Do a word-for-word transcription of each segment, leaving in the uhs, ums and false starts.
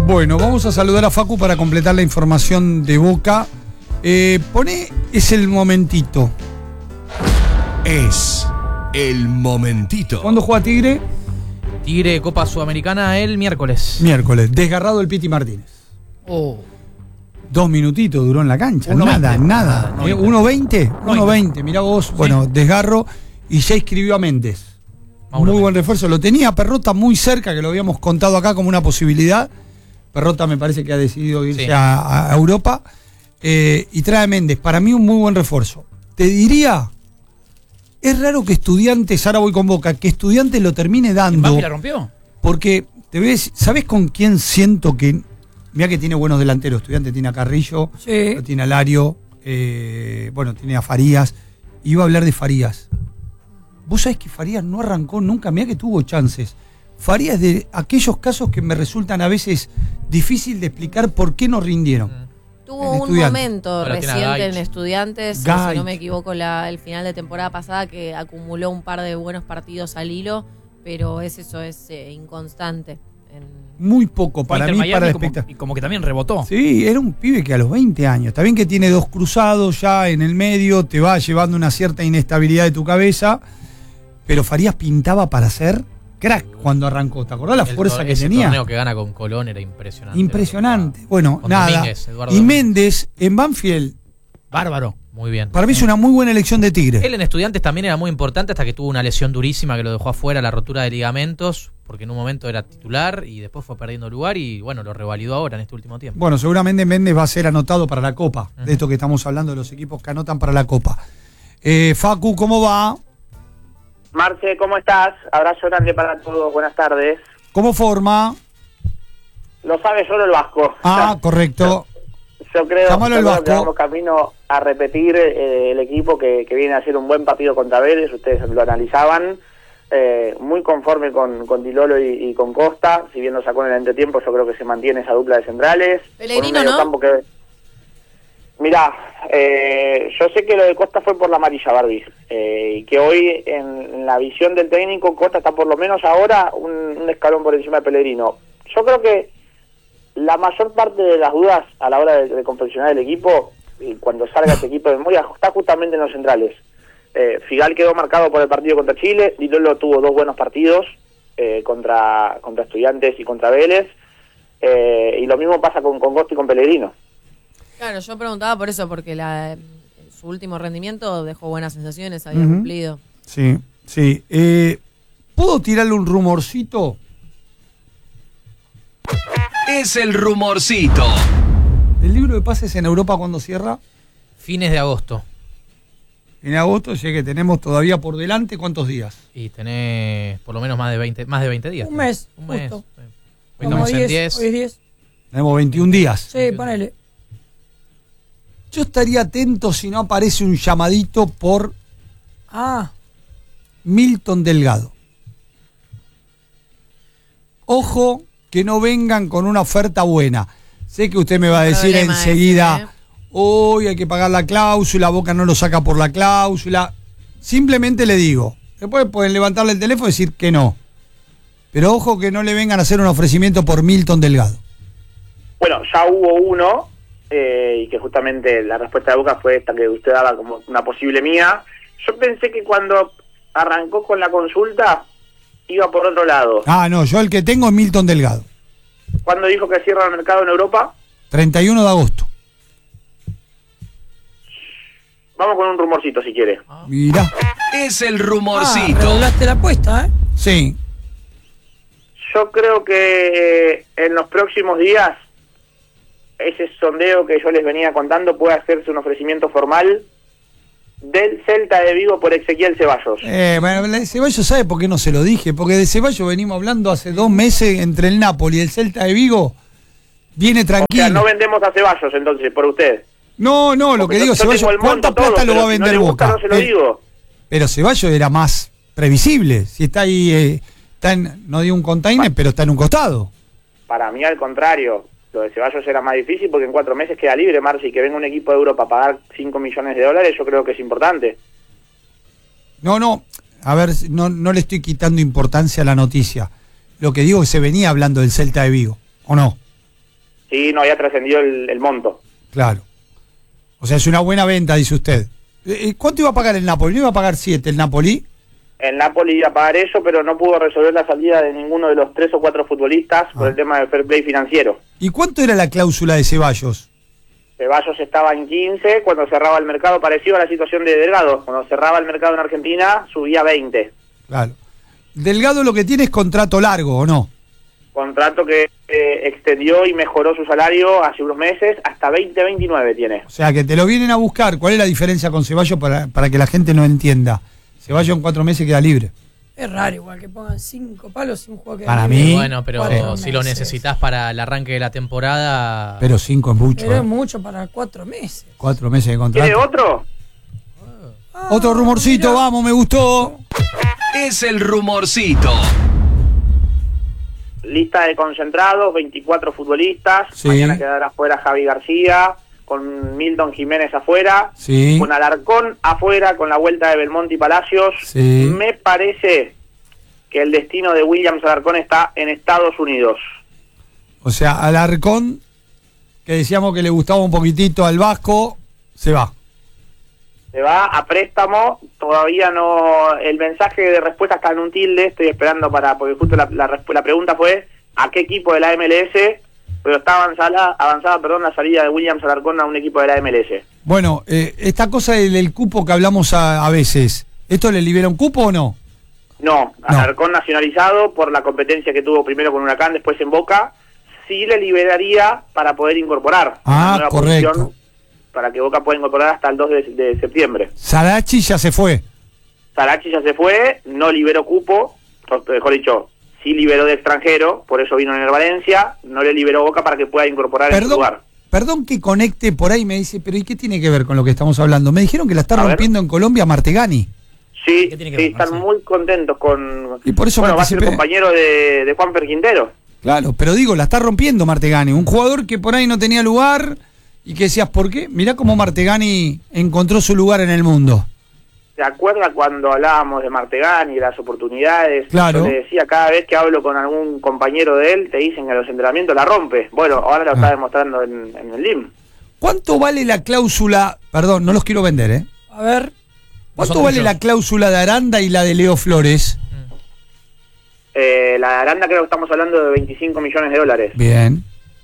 Bueno, vamos a saludar a Facu para completar la información de Boca. Eh, pone, es el momentito. Es el momentito. ¿Cuándo juega Tigre? Tigre Copa Sudamericana el miércoles. Miércoles. Desgarrado el Piti Martínez. Oh. Dos minutitos duró en la cancha. uno Nada, veinte. nada. Nada, Eh, uno veinte. no uno veinte. Mirá vos. Bueno, Sí. desgarro. Y ya escribió a Méndez. Mauro Muy buen Méndez. refuerzo. Lo tenía Perrota muy cerca, que lo habíamos contado acá como una posibilidad. Perrota me parece que ha decidido irse Sí. a, a Europa. Eh, y trae a Méndez. Para mí un muy buen refuerzo. Te diría, es raro que Estudiantes, ahora voy con Boca, que Estudiantes lo termine dando. ¿Banfi la rompió? Porque, te ves, ¿sabés con quién siento que... Mirá que tiene buenos delanteros. Estudiante tiene a Carrillo, Sí. tiene a Lario, eh, bueno, tiene a Farías. Iba a hablar de Farías. Vos sabés que Farías no arrancó nunca, mirá que tuvo chances. Farías de aquellos casos que me resultan a veces difícil de explicar por qué no rindieron. Tuvo El un Estudiante. momento Pero tiene a reciente Gaich. en Estudiantes, Gaich. si no me equivoco, la, el final de temporada pasada, que acumuló un par de buenos partidos al hilo, pero es eso, es eh, inconstante. En... Muy poco Fue para Inter mí, para Miami la como- expectativa. y como que también rebotó. Sí, era un pibe que a los veinte años, está bien que tiene dos cruzados ya en el medio, te va llevando una cierta inestabilidad de tu cabeza, pero Farías pintaba para ser crack cuando arrancó. ¿Te acordás la El fuerza tor- que ese tenía? torneo que gana con Colón era impresionante. Impresionante. Bueno, Con nada. Domínguez, Eduardo Y Domínguez. Méndez en Banfield, Bárbaro. Muy bien. para mí es una muy buena elección de Tigre. Él en Estudiantes también era muy importante hasta que tuvo una lesión durísima que lo dejó afuera, la rotura de ligamentos, porque en un momento era titular y después fue perdiendo lugar y bueno, lo revalidó ahora en este último tiempo. Bueno, seguramente Méndez va a ser anotado para la Copa, Ujú. de esto que estamos hablando de los equipos que anotan para la Copa. Eh, Facu, ¿cómo va? Marce, ¿cómo estás? Abrazo grande para todos, buenas tardes. ¿Cómo forma? Lo sabe solo el Vasco. Ah, correcto. Yo creo, Llámalo yo al creo Vasco. que vamos camino a repetir eh, el equipo que, que viene a hacer un buen partido contra Vélez, ustedes lo analizaban, eh, muy conforme con, con Dilolo y, y con Costa, si bien lo sacó en el entretiempo, yo creo que se mantiene esa dupla de centrales. Pellegrino, Con un ¿no? mediocampo que... Mirá, eh, yo sé que lo de Costa fue por la amarilla, Barbie, eh, y que hoy en, en la visión del técnico Costa está por lo menos ahora un, un escalón por encima de Pellegrino. Yo creo que la mayor parte de las dudas a la hora de, de confeccionar el equipo, y cuando salga este equipo de memoria, está justamente en los centrales. Eh, Figal quedó marcado por el partido contra Chile, Dilolo tuvo dos buenos partidos eh, contra, contra Estudiantes y contra Vélez, eh, y lo mismo pasa con, con Costa y con Pellegrino. Claro, yo preguntaba por eso, porque la, su último rendimiento dejó buenas sensaciones, había Ujú. cumplido. Sí, sí. Eh, ¿Puedo tirarle un rumorcito? Es el rumorcito. ¿El libro de pases en Europa cuándo cierra? Fines de agosto. En agosto, ya que tenemos todavía por delante, ¿cuántos días? Y tenés por lo menos más de veinte, más de veinte días. Un mes, Un mes. justo. sí. Hoy Como estamos en diez, diez. Hoy es diez. Tenemos veintiún días. Sí, ponele. Yo estaría atento si no aparece un llamadito por Ah, Milton Delgado. Ojo que no vengan con una oferta buena. Sé que usted me va a decir Problema enseguida, ese, ¿eh? hoy hay que pagar la cláusula, Boca no lo saca por la cláusula. Simplemente le digo, después pueden levantarle el teléfono y decir que no. Pero ojo que no le vengan a hacer un ofrecimiento por Milton Delgado. Bueno, ya hubo uno, eh, y que justamente la respuesta de Boca fue esta que usted daba como una posible mía. Yo pensé que cuando arrancó con la consulta iba por otro lado. Ah, no, yo el que tengo es Milton Delgado. Cuando dijo que cierra el mercado en Europa, treinta y uno de agosto. vamos con un rumorcito si quiere. Mirá. Es el ah rumorcito. redoblaste la apuesta, ¿eh? Sí. Yo creo que en los próximos días ese sondeo que yo les venía contando puede hacerse un ofrecimiento formal del Celta de Vigo por Ezequiel Ceballos. Eh, bueno, de Ceballos, ¿sabe por qué no se lo dije? Porque de Ceballos venimos hablando hace dos meses entre el Napoli y el Celta de Vigo. Viene O tranquilo. sea, no vendemos a Ceballos entonces, por usted. No, no, lo que Porque digo, yo tengo Ceballos, el monto ¿cuánta todo, plata lo pero va a si no vender le gusta, Boca? no se lo Eh, digo. Pero Ceballos era más previsible. Si está ahí, eh, está en, no digo un container, pero está en un costado. Para mí, al contrario, lo de Ceballos era más difícil porque en cuatro meses queda libre, Marci, que venga un equipo de Europa a pagar cinco millones de dólares, yo creo que es importante. No, no, a ver, no, no le estoy quitando importancia a la noticia. Lo que digo es que se venía hablando del Celta de Vigo, ¿o no? Sí, no había trascendido el, el monto. Claro. O sea, es una buena venta, dice usted. Eh, ¿Cuánto iba a pagar el Napoli? ¿No iba a pagar siete el Napoli? El Napoli iba a pagar eso, pero no pudo resolver la salida de ninguno de los tres o cuatro futbolistas por Ah. el tema del fair play financiero. ¿Y cuánto era la cláusula de Ceballos? Ceballos estaba en quince, cuando cerraba el mercado, parecido a la situación de Delgado. Cuando cerraba el mercado en Argentina, subía a veinte. Claro. Delgado lo que tiene es contrato largo, ¿o no? Contrato que eh, extendió y mejoró su salario hace unos meses, hasta veinte veintinueve tiene. O sea, que te lo vienen a buscar. ¿Cuál es la diferencia con Ceballos para, para que la gente no entienda? Ceballos en cuatro meses queda libre. Es raro igual que pongan cinco palos sin un juego que... Para libre. mí- Bueno, pero Cuatro si lo meses. necesitas para el arranque de la temporada. Pero cinco es mucho. Pero es ¿eh? mucho para cuatro meses. Cuatro meses de ¿Tiene contrato. otro? Ah, Otro rumorcito, mirá. vamos, me gustó. Es el rumorcito. Lista de concentrados, veinticuatro futbolistas. Sí. Mañana quedará afuera Javi García, con Milton Jiménez afuera, Sí. con Alarcón afuera, con la vuelta de Belmonte y Palacios. Sí. Me parece que el destino de Williams Alarcón está en Estados Unidos. O sea, Alarcón, que decíamos que le gustaba un poquitito al Vasco, se va. Se va a préstamo, todavía no... El mensaje de respuesta está en un tilde, estoy esperando para... Porque justo la, la, respu- la pregunta fue ¿a qué equipo de la M L S? Pero está avanzada, avanzada perdón, la salida de Williams Alarcón a un equipo de la M L S. Bueno, eh, esta cosa del, del cupo que hablamos a, a veces, ¿esto le libera un cupo o no? No, Alarcón nacionalizado por la competencia que tuvo primero con Huracán, después en Boca, sí le liberaría para poder incorporar Ah, una nueva correcto. posición para que Boca pueda incorporar hasta el dos de, de septiembre. Sarachi ya se fue. Sarachi ya se fue, no liberó cupo, o mejor dicho, sí liberó de extranjero, por eso vino en el Valencia, no le liberó Boca para que pueda incorporar en su Perdón, lugar. perdón que conecte por ahí, me dice, pero ¿y qué tiene que ver con lo que estamos hablando? Me dijeron que la está A ver. rompiendo en Colombia Martegani. Sí, ¿Qué tiene que sí, ver con están eso? muy contentos con... Y por eso bueno, me va a ser anticipé. compañero de, de Juanfer Quintero. Claro, pero digo, la está rompiendo Martegani. Un jugador que por ahí no tenía lugar y que decías, ¿por qué? Mirá cómo Martegani encontró su lugar en el mundo. ¿Se acuerda cuando hablábamos de Martegani y de las oportunidades? Claro. Yo le decía, cada vez que hablo con algún compañero de él, te dicen que en los entrenamientos la rompe. Bueno, ahora lo está Ah. demostrando en, en el L I M. ¿Cuánto vale la cláusula? Perdón, no los quiero vender, ¿eh? A ver, ¿Cuánto son vale tuyos. la cláusula de Aranda y la de Leo Flores? Eh, la de Aranda creo que estamos hablando de veinticinco millones de dólares. Bien.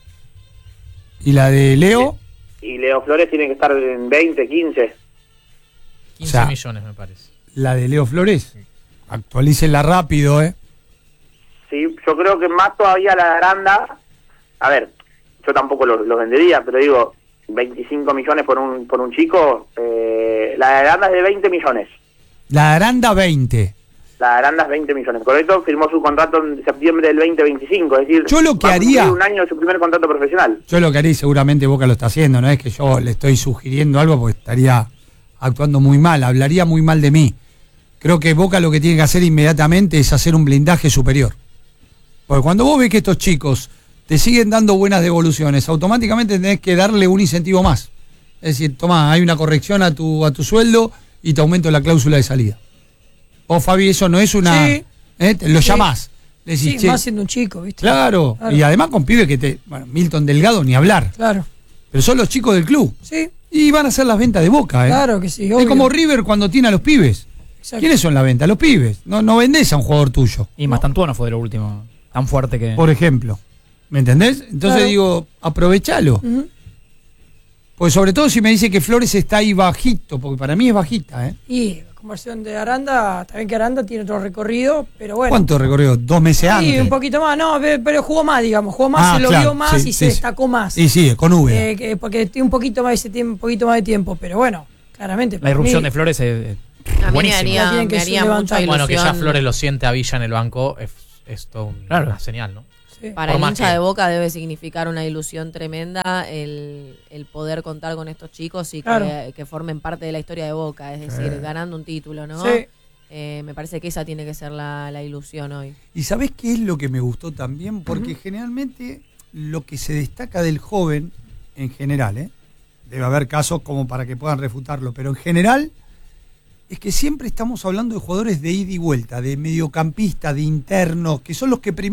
¿Y la de Leo? Y Leo Flores tiene que estar en veinte, quince. quince O sea, millones, me parece. ¿La de Leo Flores? Actualícenla rápido, ¿eh? Sí, yo creo que más todavía la de Aranda. A ver, yo tampoco lo, lo vendería, pero digo, veinticinco millones por un por un chico. Eh, la de Aranda es de veinte millones. La de Aranda, veinte. La de Aranda es veinte millones, correcto. Firmó su contrato en septiembre del veinte veinticinco, es decir, Yo lo que va a cumplir haría- un año de su primer contrato profesional. Yo lo que haría, y seguramente Boca lo está haciendo, no es que yo le estoy sugiriendo algo porque estaría actuando muy mal, hablaría muy mal de mí. Creo que Boca lo que tiene que hacer inmediatamente es hacer un blindaje superior. Porque cuando vos ves que estos chicos te siguen dando buenas devoluciones, automáticamente tenés que darle un incentivo más. Es decir, tomá, hay una corrección a tu, a tu sueldo y te aumento la cláusula de salida. Vos, Fabi, eso no es una... Sí. ¿eh? Te lo Sí. llamás. Le decís, sí, che, más siendo un chico, ¿viste? claro. Claro. Y además con pibes que te... Bueno, Milton Delgado ni hablar. Claro, Pero son los chicos del club. sí, Y van a hacer las ventas de Boca, ¿eh? claro que sí, Es obvio. como River cuando tiene a los pibes. Exacto. ¿Quiénes son las ventas? Los pibes. No, no vendés a un jugador tuyo, Y Mastantuono fue de lo último. Tan fuerte que. por ejemplo. ¿Me entendés? Entonces Claro. digo, aprovechalo. Ujú. Pues sobre todo si me dice que Flores está ahí bajito, porque para mí es bajita, ¿eh? Y la conversión de Aranda, también que Aranda tiene otro recorrido, pero bueno. ¿Cuánto recorrió? ¿Dos meses Sí, antes? un poquito más, no, pe- pero jugó más, digamos, jugó más, Ah, se lo claro, vio más sí, y sí, se sí. destacó más. Y sí, con V. Eh, que- porque tiene un poquito más, ese tiempo, un poquito más de tiempo, pero bueno, claramente. La para irrupción mí- de Flores es, es A mí me buenísima. haría, La tienen que me haría levantar. mucha ilusión. Bueno, que ya Flores lo siente a Villa en el banco es, es todo un- Claro. una señal, ¿no? Sí. Para Por el más hincha que- de Boca debe significar una ilusión tremenda el, el poder contar con estos chicos y Claro. que, que formen parte de la historia de Boca, es decir, ganando un título, ¿no? Sí. Eh, me parece que esa tiene que ser la, la ilusión hoy. ¿Y sabés qué es lo que me gustó también? Porque generalmente lo que se destaca del joven, en general, ¿eh? Debe haber casos como para que puedan refutarlo, pero en general es que siempre estamos hablando de jugadores de ida y vuelta, de mediocampistas, de internos, que son los que primero